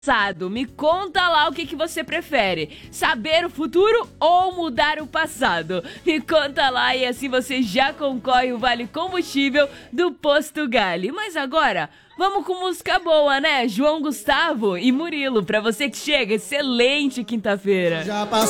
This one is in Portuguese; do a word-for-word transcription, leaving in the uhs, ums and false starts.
Passado. Me conta lá o que, que você prefere, saber o futuro ou mudar o passado? Me conta lá e assim você já concorre o Vale Combustível do Posto Gali. Mas agora, vamos com música boa, né? João Gustavo e Murilo, pra você que chega, excelente quinta-feira. Já passou.